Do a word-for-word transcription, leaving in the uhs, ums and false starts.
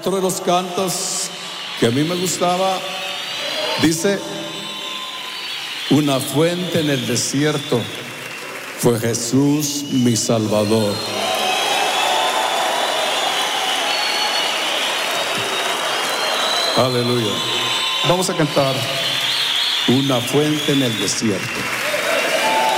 Otro de los cantos que a mí me gustaba dice: una fuente en el desierto fue Jesús mi Salvador. Aleluya. Vamos a cantar Una fuente en el desierto.